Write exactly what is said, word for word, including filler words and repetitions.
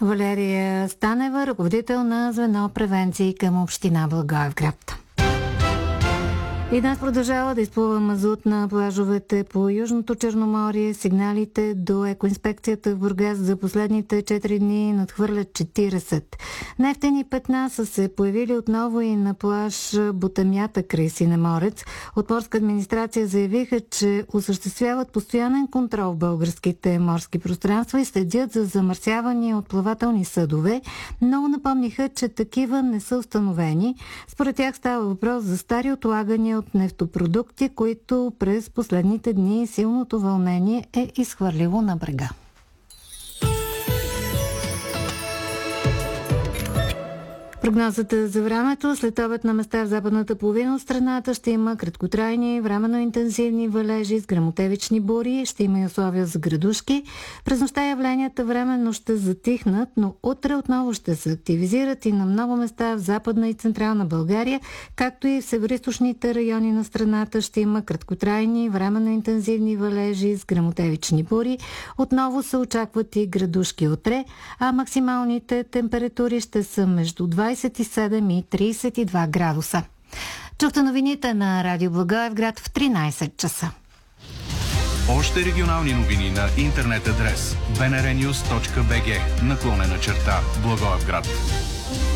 Валерия Станева, ръководител на звено превенции към община Благоевград. И днес продължава да изплува мазут на плажовете по Южното Черноморие. Сигналите до екоинспекцията в Бургас за последните четири дни надхвърлят четиридесет. Нефтени петна са се появили отново и на плаж Ботамята край Синеморец. От морска администрация заявиха, че осъществяват постоянен контрол в българските морски пространства и следят за замърсявания от плавателни съдове, но напомниха, че такива не са установени. Според тях става въпрос за стари отлагания от нефтопродукти, които през последните дни силното вълнение е изхвърлило на брега. Прогнозата за времето: след обед на места в западната половина от страната ще има краткотрайни, временно интензивни валежи с гръмотевични бури, ще има и условия за градушки. През нощта явленията временно ще затихнат, но утре отново ще се активизират и на много места в западна и централна България, както и в североизточните райони на страната ще има краткотрайни, временно интензивни валежи с гръмотевични бури. Отново се очакват и градушки утре, а максималните температури ще са между двадесет и седем и тридесет и два градуса. Чухте новините на Радио Благоевград в тринадесет часа. Още регионални новини на интернет адрес би ен ар нюз точка би джи наклонена черта Благоевград.